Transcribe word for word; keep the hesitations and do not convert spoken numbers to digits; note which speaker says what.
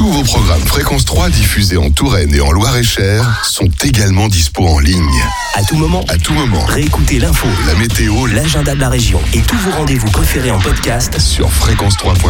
Speaker 1: Tous vos programmes Fréquence trois diffusés en Touraine et en Loir-et-Cher sont également dispo en ligne.
Speaker 2: À tout moment,
Speaker 1: À tout moment.
Speaker 2: réécoutez l'info,
Speaker 1: La météo
Speaker 2: l'agenda de la région et tous vos rendez-vous préférés en podcast
Speaker 1: sur fréquence trois point com.